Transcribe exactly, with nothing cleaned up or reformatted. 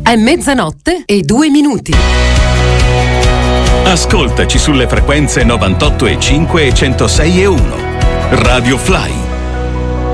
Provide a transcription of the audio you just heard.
È mezzanotte e due minuti. Ascoltaci sulle frequenze novantotto e cinque e centosei e uno. Radio Fly.